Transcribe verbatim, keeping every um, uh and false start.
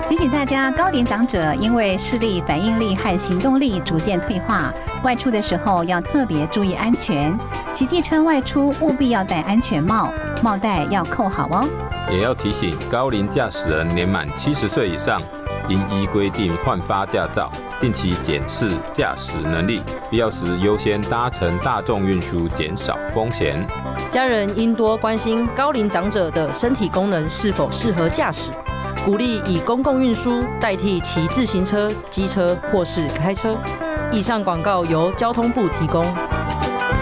提醒大家，高龄长者因为视力、反应力和行动力逐渐退化，外出的时候要特别注意安全。骑机车外出务必要戴安全帽，帽带要扣好哦。 也要提醒高龄驾驶人年满七十岁以上，应依规定换发驾照，定期检视驾驶能力，必要时优先搭乘大众运输，减少风险。 家人应多关心高龄长者的身体功能是否适合驾驶，鼓励以公共运输代替骑自行车、机车或是开车。以上广告由交通部提供。